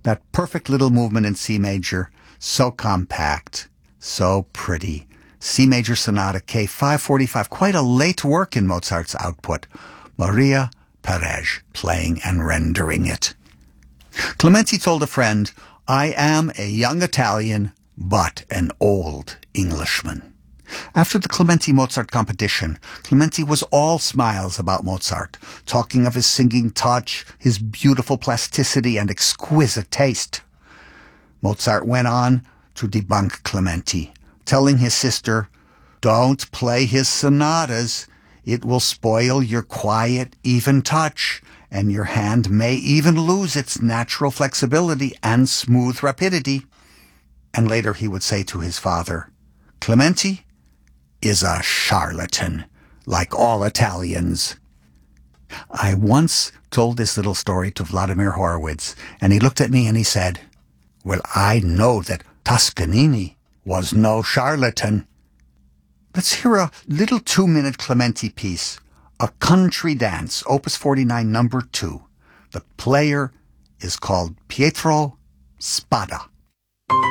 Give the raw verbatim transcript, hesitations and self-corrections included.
That perfect little movement in C major, so compact, so pretty. C major Sonata K five forty-five, quite a late work in Mozart's output. Maria Perez playing and rendering it. Clementi told a friend, "I am a young Italian, but an old Englishman." After the Clementi-Mozart competition, Clementi was all smiles about Mozart, talking of his singing touch, his beautiful plasticity, and exquisite taste. Mozart went on to debunk Clementi, telling his sister, "Don't play his sonatas. It will spoil your quiet, even touch, and your hand may even lose its natural flexibility and smooth rapidity." And later he would say to his father, "Clementi is a charlatan, like all Italians." I once told this little story to Vladimir Horowitz, and he looked at me and he said, "Well, I know that Toscanini was no charlatan." Let's hear a little two-minute Clementi piece, A Country Dance, Opus forty-nine, number two. The player is called Pietro Spada.